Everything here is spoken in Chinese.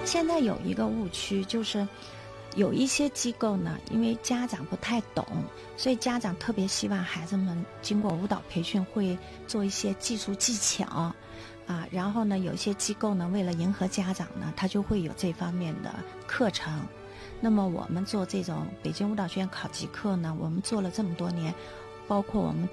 现在有一个误区，就是有一些机构呢，因为家长不太懂，所以家长特别希望孩子们经过舞蹈培训会做一些技术技巧然后呢，有一些机构呢，为了迎合家长呢，他就会有这方面的课程。那么我们做这种北京舞蹈学院考级课呢，我们做了这么多年，包括我们